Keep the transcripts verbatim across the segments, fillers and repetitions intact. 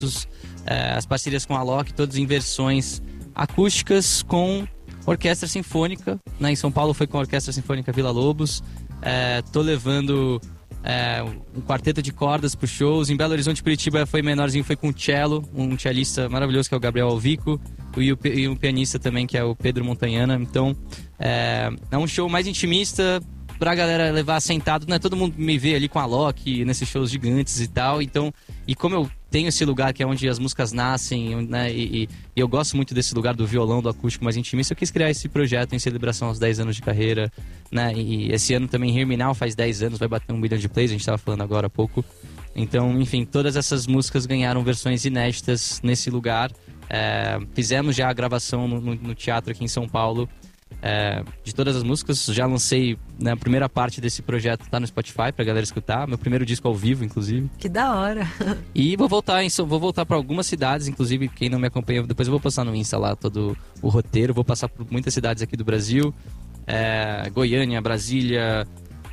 é, as parcerias com a Alok, todas em versões acústicas com orquestra sinfônica, né? Em São Paulo foi com a Orquestra Sinfônica Vila Lobos. É, tô levando é, um quarteto de cordas para shows. Em Belo Horizonte, Curitiba foi menorzinho, foi com o cello, um cellista maravilhoso que é o Gabriel Alvico, e, o, e um pianista também que é o Pedro Montanhana. Então é, é um show mais intimista pra galera levar sentado, né? Todo mundo me vê ali com a Alok nesses shows gigantes e tal. Então, e como eu tenho esse lugar que é onde as músicas nascem, né? E, e, e eu gosto muito desse lugar do violão, do acústico mais intimista, eu quis criar esse projeto em celebração aos dez anos de carreira, né? E, e esse ano também Hear Me Now faz dez anos, vai bater um milhão de plays, a gente tava falando agora há pouco. Então, enfim, todas essas músicas ganharam versões inéditas nesse lugar. É, fizemos já a gravação no, no, no teatro aqui em São Paulo. É, de todas as músicas, já lancei, né, a primeira parte desse projeto tá no Spotify pra galera escutar, meu primeiro disco ao vivo, inclusive. Que da hora. E vou voltar, em, vou voltar pra algumas cidades, inclusive quem não me acompanha, depois eu vou postar no Insta lá todo o roteiro, vou passar por muitas cidades aqui do Brasil, é, Goiânia, Brasília,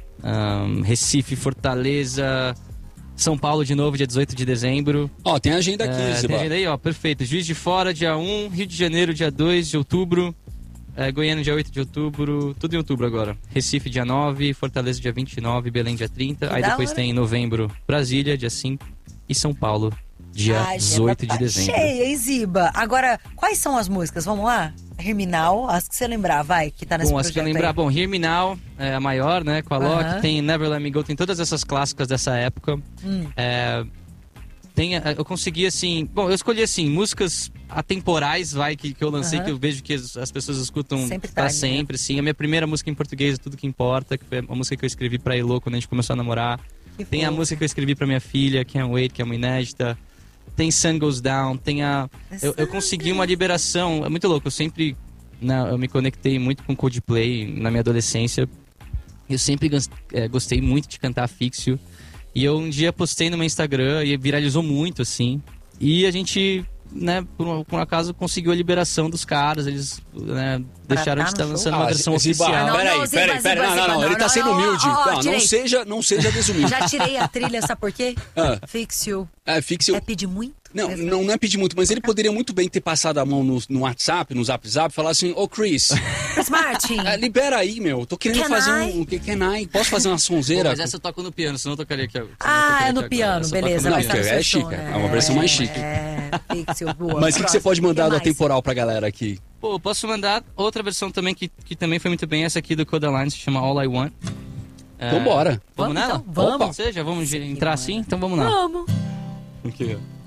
um, Recife, Fortaleza, São Paulo de novo, dia dezoito de dezembro. Ó, oh, tem agenda aqui, é, Ziba. Tem agenda aí, ó, perfeito. Juiz de Fora, dia um, Rio de Janeiro, dia dois de outubro. É, Goiânia, dia oito de outubro, tudo em outubro agora. Recife, dia nove, Fortaleza, dia vinte e nove, Belém, dia trinta. Que aí depois hora. Tem em novembro, Brasília, dia cinco. E São Paulo, dia Ai, dezoito de dezembro. Cheia, hein, Ziba? Agora, quais são as músicas? Vamos lá? Hear Me Now, as que você lembrar, vai, que tá nesse bom, projeto. Bom, as que eu lembrar, aí. Bom, Hear Me Now é a maior, né, com a Alok. Uh-huh. Tem Never Let Me Go, tem todas essas clássicas dessa época. Hum. É... Tem, eu consegui, assim... Bom, eu escolhi, assim, músicas atemporais, vai, que, que eu lancei, uhum. que eu vejo que as, as pessoas escutam sempre pra tá, sempre, né? Sim. A minha primeira música em português, Tudo Que Importa, que foi a música que eu escrevi pra Elô quando a gente começou a namorar. Que tem bom. A música que eu escrevi pra minha filha, Can't Wait, que é uma inédita. Tem Sun Goes Down, tem a... Eu, eu consegui uma liberação, é muito louco, eu sempre... Né, eu me conectei muito com Coldplay na minha adolescência. Eu sempre é, gostei muito de cantar Fix-You. E eu um dia postei no meu Instagram e viralizou muito, assim. E a gente, né, por, por um acaso, conseguiu a liberação dos caras. Eles, né, deixaram de estar lançando uma versão oficial. Ah, peraí, peraí, peraí. Não, não, não, ele tá sendo humilde. Não, não seja, não seja desumilde. Já tirei a trilha, sabe por quê? Ah. Fix-You. É, Fix-You. É pedir muito? Não, não, não é pedir muito, mas ele poderia muito bem ter passado a mão no, no WhatsApp, no Zap Zap, e falar assim, ô oh, Chris, Chris Martin, é, libera aí, meu, tô querendo can fazer I? um... Can I? Posso fazer uma sonzeira? Pô, mas essa eu toco no piano, senão eu tocaria aqui agora. Ah, é no piano, beleza. Não, porque é chique, é uma versão mais chique. É, Fix-You, boa. Mas o que, que você pode mandar da temporal pra galera aqui? Pô, eu posso mandar outra versão também, que, que também foi muito bem, essa aqui do Codaline, se chama All I Want. É, então bora. Vamos, vamos nela? Então, vamos. Ou seja, vamos Sim, entrar assim? Então vamos lá. Vamos. O quê?